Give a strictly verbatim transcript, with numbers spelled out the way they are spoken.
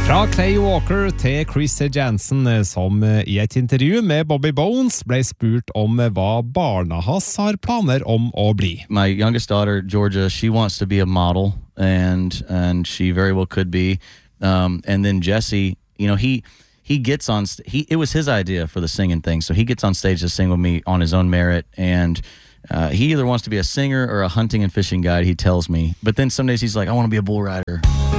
Fra Clay Walker til Chris Jansen, som i et intervju med Bobby Bones ble spurt om hva barna hans har planer om å bli. My youngest daughter, Georgia, she wants to be a model, and and she very well could be. Um, and then Jesse, you know, he he gets on. He it was his idea for the singing thing, so he gets on stage to sing with me on his own merit, and uh, he either wants to be a singer or a hunting and fishing guide. He tells me, but then some days he's like, I want to be a bull rider.